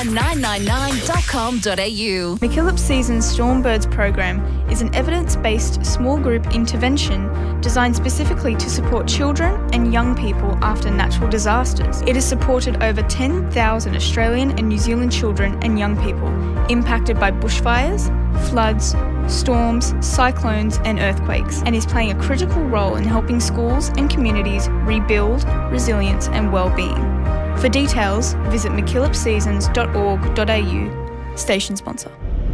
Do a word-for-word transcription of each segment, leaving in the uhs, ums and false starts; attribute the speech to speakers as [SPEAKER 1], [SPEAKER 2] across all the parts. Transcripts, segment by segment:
[SPEAKER 1] one nine nine nine dot com dot a u.
[SPEAKER 2] MacKillop Seasons Stormbirds program is an evidence-based small group intervention designed specifically to support children and young people after natural disasters. It has supported over ten thousand Australian and New Zealand children and young people impacted by bushfires, floods, storms, cyclones and earthquakes, and is playing a critical role in helping schools and communities rebuild resilience and well-being. For details, visit mackillop seasons dot org dot a u. Station sponsor.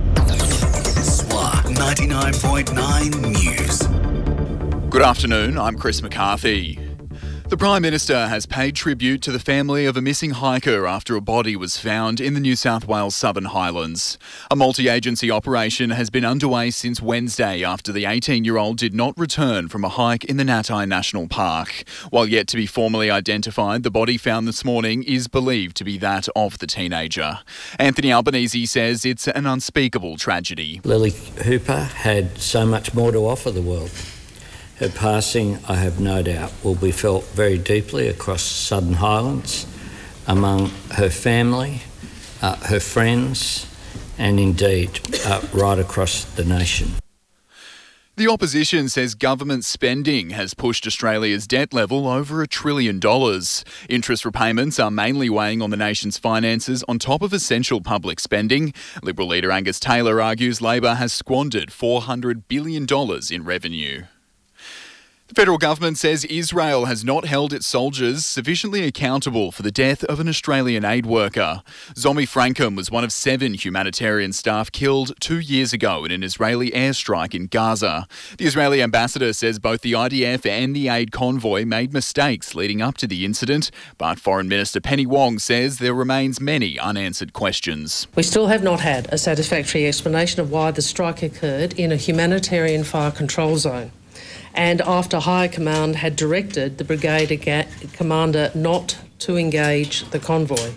[SPEAKER 3] S W A ninety-nine point nine News.
[SPEAKER 4] Good afternoon, I'm Chris McCarthy. The Prime Minister has paid tribute to the family of a missing hiker after a body was found in the New South Wales Southern Highlands. A multi-agency operation has been underway since Wednesday after the eighteen-year-old did not return from a hike in the Natai National Park. While yet to be formally identified, the body found this morning is believed to be that of the teenager. Anthony Albanese says it's an unspeakable tragedy.
[SPEAKER 5] Lily Hooper had so much more to offer the world. Her passing, I have no doubt, will be felt very deeply across Southern Highlands, among her family, uh, her friends, and indeed uh, right across the nation.
[SPEAKER 4] The opposition says government spending has pushed Australia's debt level over a trillion dollars. Interest repayments are mainly weighing on the nation's finances on top of essential public spending. Liberal leader Angus Taylor argues Labor has squandered four hundred billion dollars in revenue. The federal government says Israel has not held its soldiers sufficiently accountable for the death of an Australian aid worker. Zomi Frankham was one of seven humanitarian staff killed two years ago in an Israeli airstrike in Gaza. The Israeli ambassador says both the I D F and the aid convoy made mistakes leading up to the incident, but Foreign Minister Penny Wong says there remains many unanswered questions.
[SPEAKER 6] We still have not had a satisfactory explanation of why the strike occurred in a humanitarian fire control zone, and after High Command had directed the brigade commander not to engage the convoy.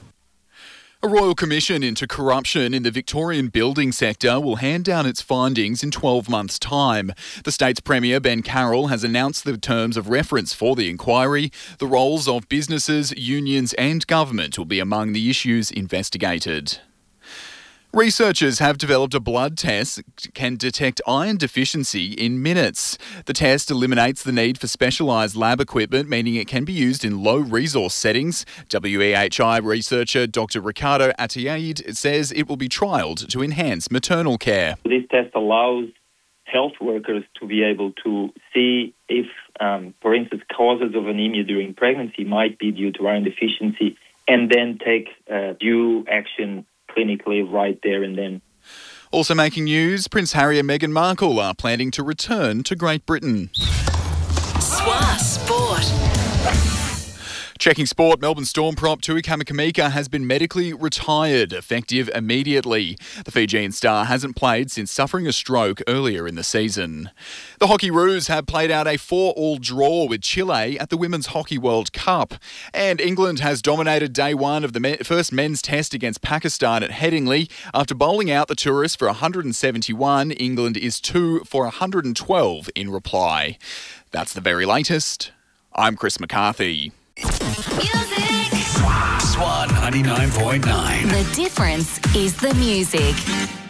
[SPEAKER 4] A Royal Commission into corruption in the Victorian building sector will hand down its findings in twelve months' time. The state's Premier, Ben Carroll, has announced the terms of reference for the inquiry. The roles of businesses, unions and government will be among the issues investigated. Researchers have developed a blood test that can detect iron deficiency in minutes. The test eliminates the need for specialised lab equipment, meaning it can be used in low-resource settings. W E H I researcher Doctor Ricardo Atayaid says it will be trialled to enhance maternal care.
[SPEAKER 7] This test allows health workers to be able to see if, um, for instance, causes of anemia during pregnancy might be due to iron deficiency, and then take uh, due action clinically right there and then.
[SPEAKER 4] Also making news, Prince Harry and Meghan Markle are planning to return to Great Britain.
[SPEAKER 1] S W A Sport.
[SPEAKER 4] Checking sport, Melbourne Storm prop Tui Kamikamica has been medically retired, effective immediately. The Fijian star hasn't played since suffering a stroke earlier in the season. The Hockey Roos have played out a four-all draw with Chile at the Women's Hockey World Cup. And England has dominated day one of the me- first men's test against Pakistan at Headingley. After bowling out the tourists for one hundred seventy-one, England is two for one hundred twelve in reply. That's the very latest. I'm Chris McCarthy.
[SPEAKER 1] Music.
[SPEAKER 3] S W A ninety-nine point nine.
[SPEAKER 1] The difference is the music.